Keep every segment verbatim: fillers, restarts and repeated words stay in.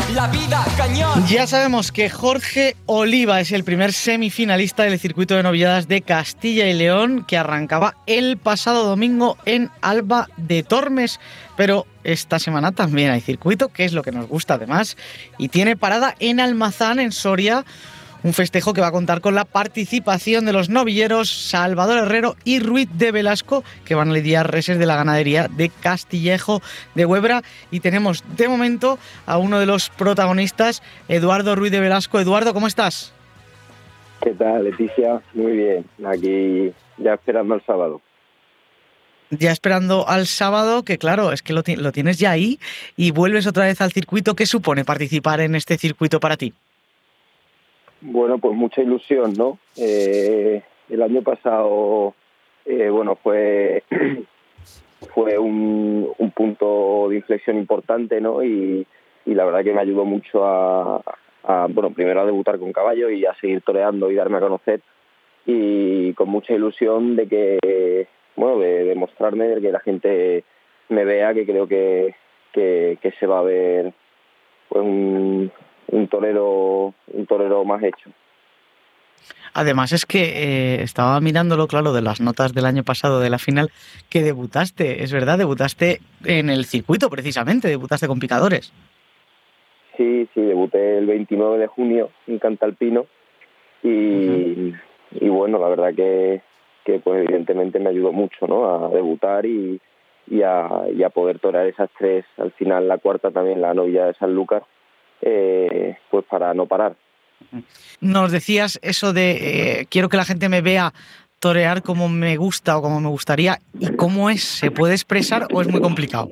la vida cañón. Ya sabemos que Jorge Oliva es el primer semifinalista del circuito de novilladas de Castilla y León, que arrancaba el pasado domingo en Alba de Tormes, pero esta semana también hay circuito, que es lo que nos gusta además, y tiene parada en Almazán, en Soria. Un festejo que va a contar con la participación de los novilleros Salvador Herrero y Ruiz de Velasco, que van a lidiar reses de la ganadería de Castillejo de Huebra. Y tenemos de momento a uno de los protagonistas, Eduardo Ruiz de Velasco. Eduardo, ¿cómo estás? ¿Qué tal, Leticia? Muy bien, aquí ya esperando el sábado. Ya esperando al sábado, que claro, es que lo, lo tienes ya ahí y vuelves otra vez al circuito. ¿Qué supone participar en este circuito para ti? Bueno, pues mucha ilusión, ¿no? Eh, el año pasado, eh, bueno, fue fue un, un punto de inflexión importante, ¿no? Y, y la verdad que me ayudó mucho a, a, bueno, primero a debutar con caballo y a seguir toreando y darme a conocer. Y con mucha ilusión de que, bueno, de demostrarme, de que la gente me vea, que creo que, que, que se va a ver pues un... un torero un torero más hecho. Además es que eh, estaba mirándolo, claro, de las notas del año pasado de la final, que debutaste, es verdad, debutaste en el circuito precisamente, debutaste con picadores. Sí, sí, debuté el veintinueve de junio en Cantalpino y, uh-huh. y bueno, la verdad que, que pues evidentemente me ayudó mucho, ¿no? A debutar y, y, a, y a poder torear esas tres, al final la cuarta también, la novilla de San Lucas, Eh, pues para no parar. Nos decías eso de eh, quiero que la gente me vea torear como me gusta o como me gustaría. ¿Y cómo es? ¿Se puede expresar o es muy complicado?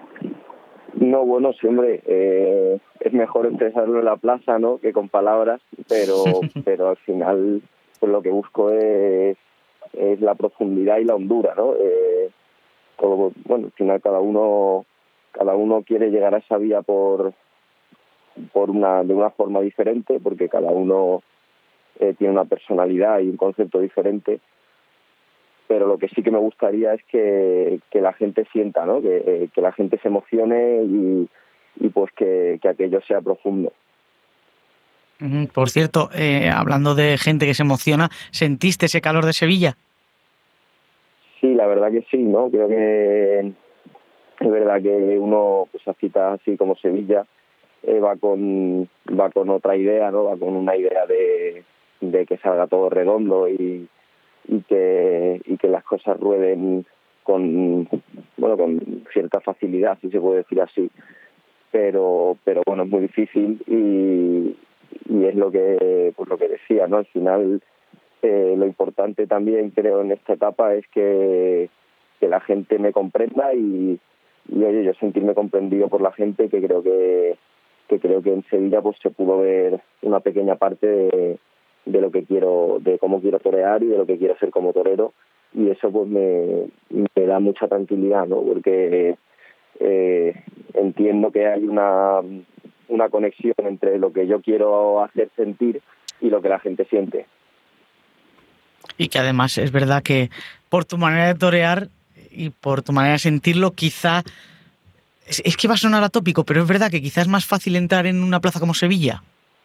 No, bueno, sí, hombre, eh, es mejor expresarlo en la plaza, ¿no?, que con palabras, pero pero al final pues lo que busco es, es la profundidad y la hondura, ¿no? Eh, todo, bueno, al final cada uno cada uno quiere llegar a esa vía por por una de una forma diferente, porque cada uno eh, tiene una personalidad y un concepto diferente, pero lo que sí que me gustaría es que, que la gente sienta, ¿no?, que, eh, que la gente se emocione y, y pues que, que aquello sea profundo. Por cierto, eh, hablando de gente que se emociona, ¿sentiste ese calor de Sevilla? Sí, la verdad que sí, ¿no? Creo que es verdad que uno, pues a citas así como Sevilla, Eh, va con va con otra idea, ¿no? Va con una idea de, de que salga todo redondo y, y que y que las cosas rueden con bueno con cierta facilidad, si se puede decir así, pero pero bueno, es muy difícil y, y es lo que pues lo que decía, ¿no? Al final eh, lo importante también creo en esta etapa es que que la gente me comprenda y, y oye, yo sentirme comprendido por la gente, que creo que que creo que en Sevilla pues se pudo ver una pequeña parte de, de lo que quiero, de cómo quiero torear y de lo que quiero ser como torero, y eso pues me, me da mucha tranquilidad, ¿no? Porque eh, entiendo que hay una, una conexión entre lo que yo quiero hacer sentir y lo que la gente siente. Y que además es verdad que por tu manera de torear y por tu manera de sentirlo, quizá es que va a sonar atópico, pero es verdad que quizás es más fácil entrar en una plaza como Sevilla.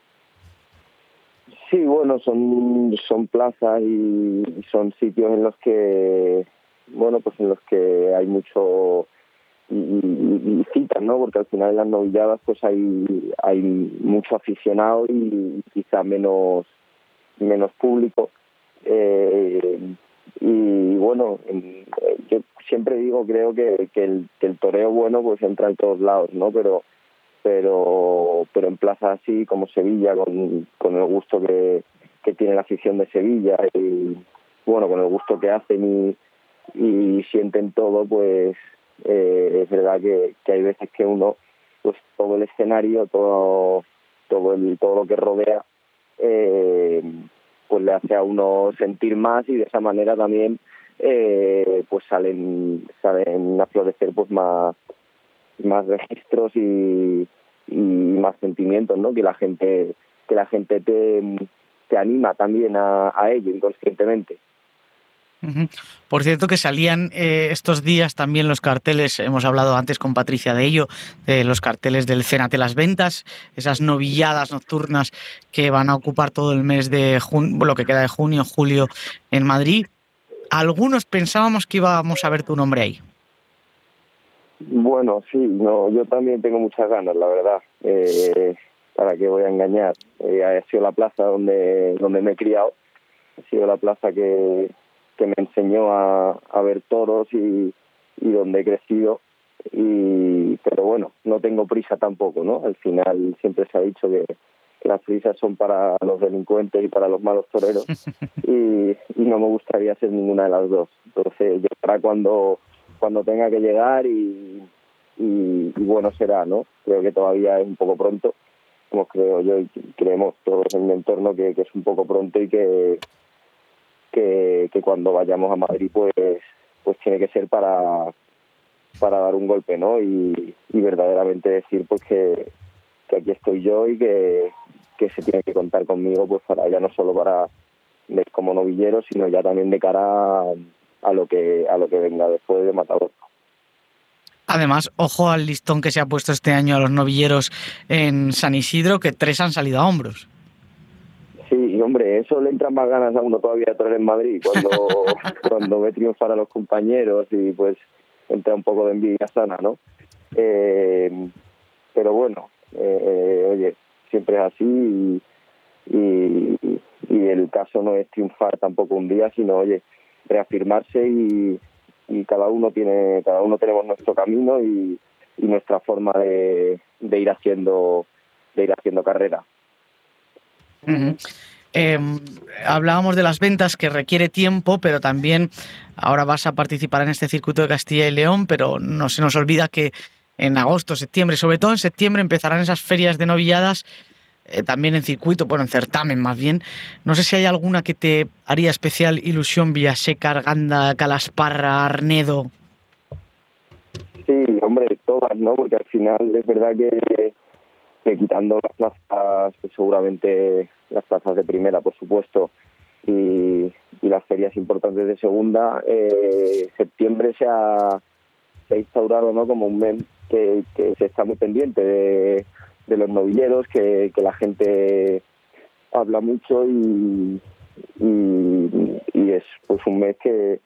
Sí, bueno, son son plazas y son sitios en los que, bueno, pues en los que hay mucho y, y, y citas, ¿no? Porque al final en las novilladas pues hay hay mucho aficionado y quizá menos menos público. Eh, y bueno, yo siempre digo, creo que, que, el, que el toreo bueno pues entra en todos lados, ¿no? Pero pero pero en plazas así como Sevilla, con, con el gusto que, que tiene la afición de Sevilla y bueno, con el gusto que hacen y, y sienten todo, pues eh, es verdad que, que hay veces que uno, pues todo el escenario, todo todo el todo lo que rodea, eh, pues le hace a uno sentir más, y de esa manera también eh, pues salen salen a florecer pues más más registros y, y más sentimientos, ¿no? Que la gente que la gente te, te anima también a, a ello inconscientemente. Uh-huh. Por cierto que salían eh, estos días también los carteles, hemos hablado antes con Patricia de ello, de los carteles del Cénate las Ventas, esas novilladas nocturnas que van a ocupar todo el mes de junio, lo que queda de junio, julio en Madrid. Algunos pensábamos que íbamos a ver tu nombre ahí. Bueno, sí, no, yo también tengo muchas ganas, la verdad. Eh, ¿Para qué voy a engañar? Eh, ha sido la plaza donde, donde me he criado, ha sido la plaza que... que me enseñó a, a ver toros y, y donde he crecido, y pero bueno, no tengo prisa tampoco, ¿no? Al final siempre se ha dicho que, que las prisas son para los delincuentes y para los malos toreros, y, y no me gustaría ser ninguna de las dos. Entonces llegará cuando, cuando tenga que llegar y, y, y bueno será, ¿no? Creo que todavía es un poco pronto, como creo yo y creemos todos en mi entorno que, que es un poco pronto y que Que, que cuando vayamos a Madrid pues pues tiene que ser para para dar un golpe, ¿no? Y, y verdaderamente decir pues que, que aquí estoy yo y que, que se tiene que contar conmigo pues para ya no solo para ver como novillero, sino ya también de cara a, a lo que a lo que venga después de Matador. Además, ojo al listón que se ha puesto este año a los novilleros en San Isidro, que tres han salido a hombros. Sí, hombre, eso le entran más ganas a uno todavía de traer en Madrid, cuando, cuando ve triunfar a los compañeros y pues entra un poco de envidia sana, ¿no? Eh, pero bueno, eh, oye, siempre es así y, y, y el caso no es triunfar tampoco un día, sino, oye, reafirmarse y, y cada uno tiene, cada uno tenemos nuestro camino y, y nuestra forma de, de ir haciendo, de ir haciendo carrera. Uh-huh. Eh, hablábamos de las ventas, que requiere tiempo, pero también ahora vas a participar en este circuito de Castilla y León, pero no se nos olvida que en agosto, septiembre, sobre todo en septiembre, empezarán esas ferias de novilladas, eh, también en circuito, bueno, en certamen más bien. No sé si hay alguna que te haría especial ilusión: Villaseca, Arganda, Calasparra, Arnedo. Sí, hombre, todas, ¿no? Porque al final es verdad que que quitando las plazas, pues seguramente las plazas de primera, por supuesto, y, y las ferias importantes de segunda, eh, septiembre se ha, se ha instaurado, ¿no?, como un mes que, que se está muy pendiente de, de los novilleros, que, que la gente habla mucho y, y, y es pues un mes que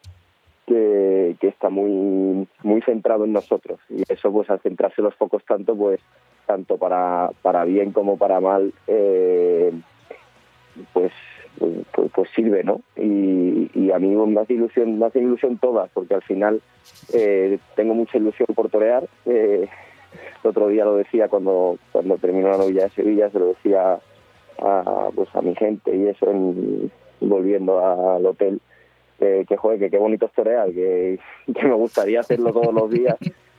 Que, que está muy muy centrado en nosotros, y eso pues al centrarse los focos tanto pues tanto para para bien como para mal eh, pues, pues pues sirve, ¿no? Y, y a mí me hace ilusión me hace ilusión todas, porque al final eh, tengo mucha ilusión por torear. Eh, el otro día lo decía cuando cuando terminó la novilla de Sevilla, se lo decía a pues a mi gente y eso, en, volviendo al hotel, que, que joder, que qué bonito es torear, que, que me gustaría hacerlo todos los días.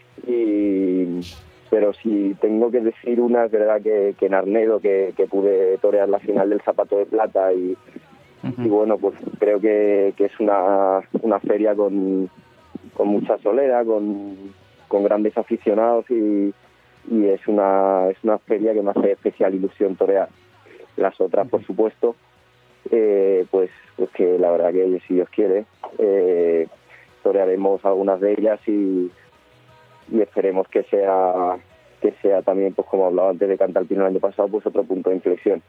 Y pero si tengo que decir una, es verdad que, que en Arnedo, que, que pude torear la final del Zapato de Plata, y, uh-huh. y bueno, pues creo que, que es una, una feria con, con mucha solera, con, con grandes aficionados, y, y es una es una feria que me hace especial ilusión torear. Las otras, por supuesto, eh, pues, pues que la verdad que si Dios quiere, eh, torearemos algunas de ellas y, y esperemos que sea que sea también, pues como hablaba antes de Cantalpino el año pasado, pues otro punto de inflexión.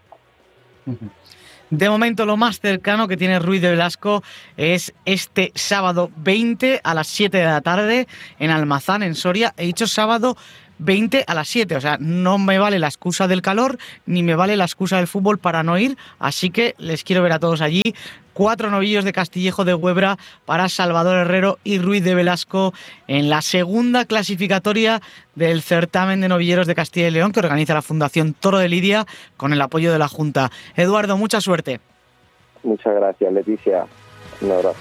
De momento lo más cercano que tiene Ruiz de Velasco es este sábado veinte a las siete de la tarde en Almazán, en Soria. He dicho sábado veinte a las siete, o sea, no me vale la excusa del calor ni me vale la excusa del fútbol para no ir, así que les quiero ver a todos allí. Cuatro novillos de Castillejo de Huebra para Salvador Herrero y Ruiz de Velasco en la segunda clasificatoria del certamen de novilleros de Castilla y León que organiza la Fundación Toro de Lidia con el apoyo de la Junta. Eduardo, mucha suerte. Muchas gracias, Leticia. Un abrazo.